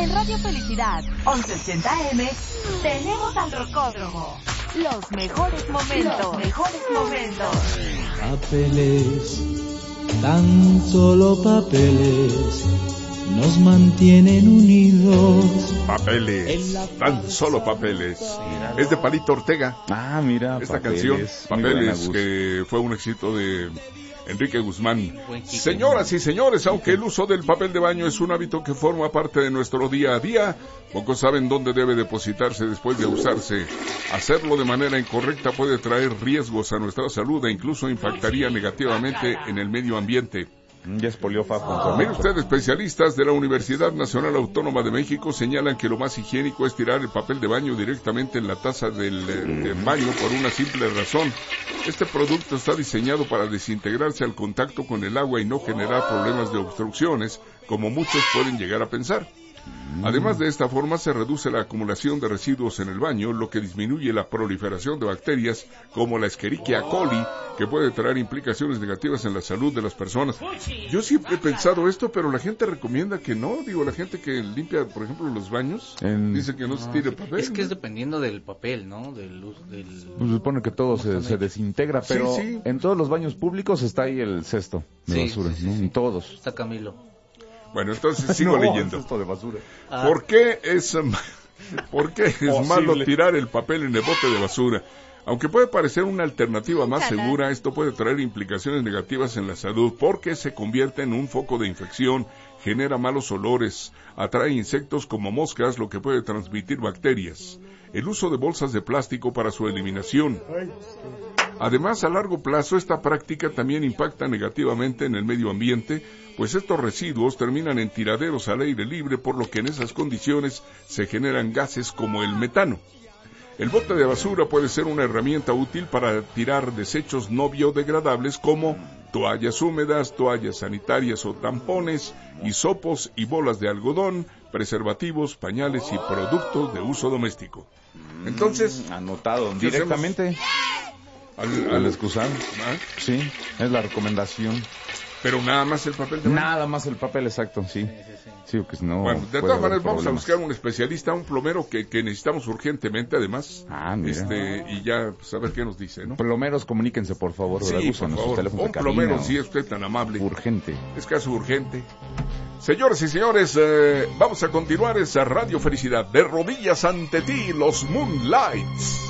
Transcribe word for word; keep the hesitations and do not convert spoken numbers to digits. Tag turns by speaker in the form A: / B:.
A: En Radio Felicidad, once ochenta eme, tenemos al Rocódromo. Los mejores momentos. Los mejores momentos.
B: Papeles, tan solo papeles, nos mantienen unidos.
C: Papeles, tan solo papeles. Es de Palito Ortega.
D: Ah, mira,
C: esta
D: Papeles,
C: canción, Papeles, que fue un éxito de Enrique Guzmán. Señoras y señores, aunque el uso del papel de baño es un hábito que forma parte de nuestro día a día, pocos saben dónde debe depositarse después de usarse. Hacerlo de manera incorrecta puede traer riesgos a nuestra salud e incluso impactaría negativamente en el medio ambiente.
D: Ya expolió Fafa.
C: Mire usted, especialistas de la Universidad Nacional Autónoma de México señalan que lo más higiénico es tirar el papel de baño directamente en la taza del, del baño por una simple razón. Este producto está diseñado para desintegrarse al contacto con el agua y no generar problemas de obstrucciones, como muchos pueden llegar a pensar. Además, de esta forma se reduce la acumulación de residuos en el baño, lo que disminuye la proliferación de bacterias como la Escherichia coli, que puede traer implicaciones negativas en la salud de las personas. Yo siempre he pensado esto, pero la gente recomienda que no. Digo, la gente que limpia, por ejemplo, los baños, en... dice que no se tire papel.
E: Es que es dependiendo del papel, ¿no? Del, del...
D: Pues supone que todo se, se desintegra, pero sí, sí. En todos los baños públicos está ahí el cesto de sí, basura, sí, sí, ¿no? Sí. En todos.
E: Está Camilo.
C: Bueno, entonces sigo
D: no,
C: leyendo.
D: Esto de basura.
C: Ah. ¿Por qué es, ¿por qué es malo tirar el papel en el bote de basura? Aunque puede parecer una alternativa más segura, esto puede traer implicaciones negativas en la salud porque se convierte en un foco de infección, genera malos olores, atrae insectos como moscas, lo que puede transmitir bacterias. El uso de bolsas de plástico para su eliminación. Además, a largo plazo, esta práctica también impacta negativamente en el medio ambiente, pues estos residuos terminan en tiraderos al aire libre, por lo que en esas condiciones se generan gases como el metano. El bote de basura puede ser una herramienta útil para tirar desechos no biodegradables como toallas húmedas, toallas sanitarias o tampones, hisopos y bolas de algodón, preservativos, pañales y productos de uso doméstico. Entonces,
D: anotado directamente al, al excusado. ¿Ah? Sí, es la recomendación.
C: Pero nada más el papel de baño.
D: Nada más el papel, exacto, sí. Sí, sí, sí. Sí, que no.
C: Bueno, de todas maneras vamos problemas. a buscar un especialista, un plomero que, que necesitamos urgentemente, además.
D: Ah, mira.
C: Este, y ya, pues, a ver qué nos dice, ¿no?
D: Plomeros, comuníquense, por favor.
C: Sí, por favor. Un plomero, si es usted tan amable.
D: Urgente.
C: Es caso urgente. Señores y señores, eh, vamos a continuar esa Radio Felicidad. De rodillas ante ti, los Moonlights.